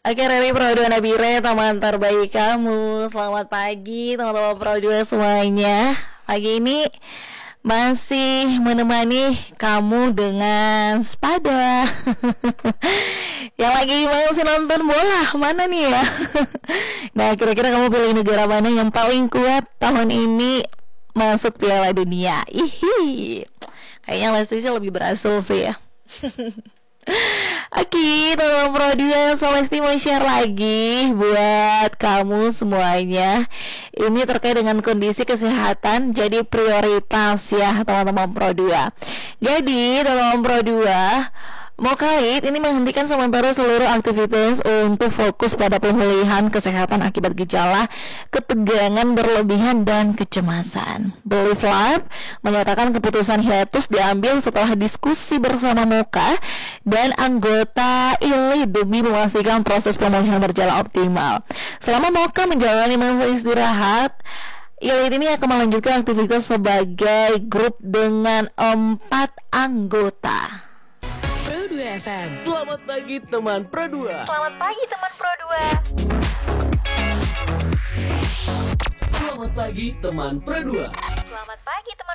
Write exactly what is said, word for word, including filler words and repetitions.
Oke, Riri Pro dua Nabire, teman terbaik kamu. Selamat pagi teman-teman Pro dua semuanya. Pagi ini masih menemani kamu dengan Spada. Yang lagi masih nonton bola mana nih ya? Nah, kira-kira kamu pilih negara mana yang paling kuat tahun ini masuk Piala Dunia? Ihi, kayaknya Lesti sih lebih berhasil sih ya. Oke, teman-teman Pro dua, Lesti mau share lagi buat kamu semuanya. Ini terkait dengan kondisi kesehatan jadi prioritas ya teman-teman Pro dua. Jadi teman-teman Pro dua, Mokalit ini menghentikan sementara seluruh aktivitas untuk fokus pada pemulihan kesehatan akibat gejala ketegangan berlebihan dan kecemasan. Belief Lab menyatakan keputusan hiatus diambil setelah diskusi bersama Moka dan anggota I L I demi memastikan proses pemulihan berjalan optimal. Selama Moka menjalani masa istirahat, I L I ini akan melanjutkan aktivitas sebagai grup dengan empat anggota. Pro dua F M. Selamat pagi teman Pro dua. Selamat pagi teman Pro dua. Selamat pagi teman Pro dua. Selamat pagi teman